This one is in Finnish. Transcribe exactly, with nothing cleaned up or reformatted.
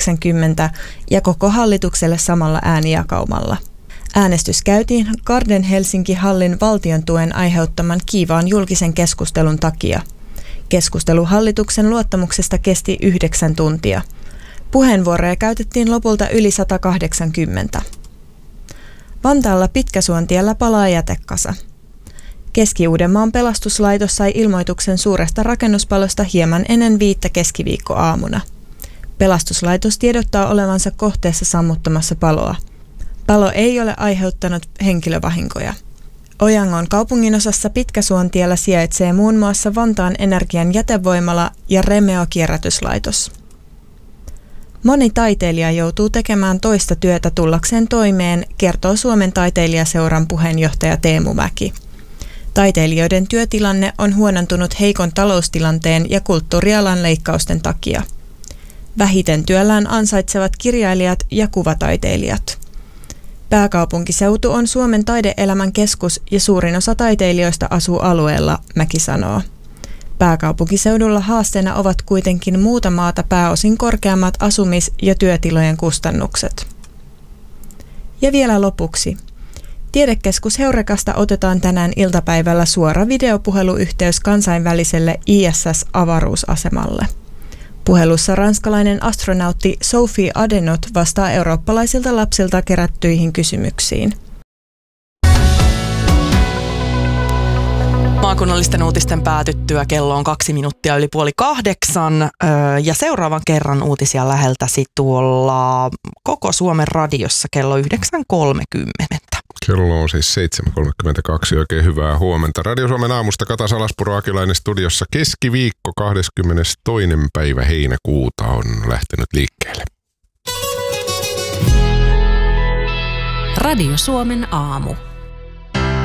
yhdeksänkymmentä ja koko hallitukselle samalla äänijakaumalla. Äänestys käytiin Garden Helsinki-hallin valtion tuen aiheuttaman kiivaan julkisen keskustelun takia. Keskustelu hallituksen luottamuksesta kesti yhdeksän tuntia. Puheenvuoroja käytettiin lopulta yli sata kahdeksankymmentä. Vantaalla Pitkäsuontiellä palaa jätekasa. Keski-Uudenmaan pelastuslaitos sai ilmoituksen suuresta rakennuspalosta hieman ennen viittä keskiviikkoaamuna. Pelastuslaitos tiedottaa olevansa kohteessa sammuttamassa paloa. Palo ei ole aiheuttanut henkilövahinkoja. Ojangon kaupunginosassa Pitkäsuontiellä sijaitsee muun muassa Vantaan Energian jätevoimala ja Remeo-kierrätyslaitos. Moni taiteilija joutuu tekemään toista työtä tullakseen toimeen, kertoo Suomen taiteilijaseuran puheenjohtaja Teemu Mäki. Taiteilijoiden työtilanne on huonontunut heikon taloustilanteen ja kulttuurialan leikkausten takia. Vähiten työllään ansaitsevat kirjailijat ja kuvataiteilijat. Pääkaupunkiseutu on Suomen taideelämän keskus ja suurin osa taiteilijoista asuu alueella, Mäki sanoo. Pääkaupunkiseudulla haasteena ovat kuitenkin muuta maata pääosin korkeammat asumis- ja työtilojen kustannukset. Ja vielä lopuksi. Tiedekeskus Heurekasta otetaan tänään iltapäivällä suora videopuheluyhteys kansainväliselle I S S-avaruusasemalle. Puhelussa ranskalainen astronautti Sophie Adenot vastaa eurooppalaisilta lapsilta kerättyihin kysymyksiin. Maakunnallisten uutisten päätyttyä kello on kaksi minuuttia yli puoli kahdeksan ja seuraavan kerran uutisia läheltäsi tuolla Koko Suomen radiossa kello yhdeksän kolmekymmentä. Kello on siis seitsemän kolmekymmentäkaksi. Oikein hyvää huomenta. Radio Suomen aamusta Kata Salaspuro Akilainen studiossa. Keskiviikko kahdeskymmenestoinen päivä heinäkuuta on lähtenyt liikkeelle. Radio Suomen aamu.